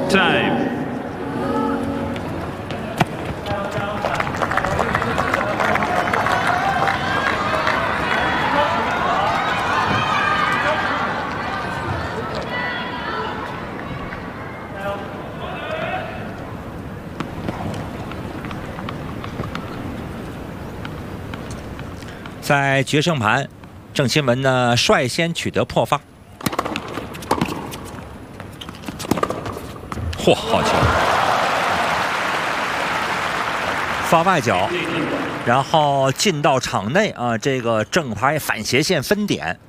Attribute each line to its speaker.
Speaker 1: Time.
Speaker 2: 在决胜盘，郑钦文呢率先取得破发。嚯，好球！发外角，然后进到场内啊，这个正牌反斜线分点。